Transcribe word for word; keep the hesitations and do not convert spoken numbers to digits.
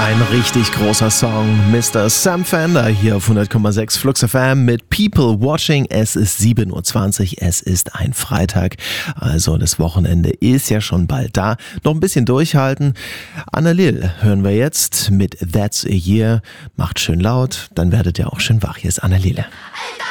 Ein richtig großer Song. Mister Sam Fender hier auf hundert Komma sechs Flux F M mit People Watching. Es ist sieben Uhr zwanzig, es ist ein Freitag. Also das Wochenende ist ja schon bald da. Noch ein bisschen durchhalten. Anna Lil hören wir jetzt mit That's a Year. Macht schön laut, dann werdet ihr auch schön wach. Hier ist Anna Lil.